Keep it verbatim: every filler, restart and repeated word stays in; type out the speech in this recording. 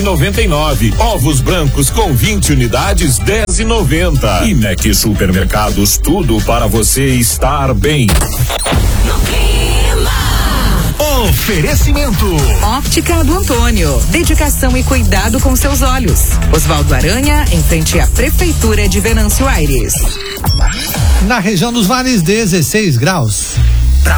noventa e nove. Ovos brancos com vinte unidades, dez e noventa. E Mac Supermercados, tudo para você estar bem. Oferecimento Óptica do Antônio, dedicação e cuidado com seus olhos. Oswaldo Aranha, em frente à Prefeitura de Venâncio Aires. Na região dos vales, dezesseis graus.